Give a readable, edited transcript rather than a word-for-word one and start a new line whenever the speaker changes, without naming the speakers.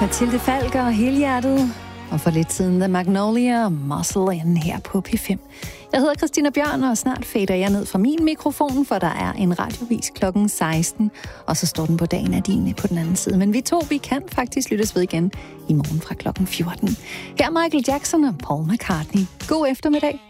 Mathilde Falker og Helhjertet. Og for lidt siden The Magnolia og Muscle In her på P5. Jeg hedder Christina Bjørn, og snart fader jeg ned fra min mikrofon, for der er en radiovis klokken 16, og så står den på dagen af din på den anden side. Men vi kan faktisk lyttes ved igen i morgen fra klokken 14. Her er Michael Jackson og Paul McCartney. God eftermiddag.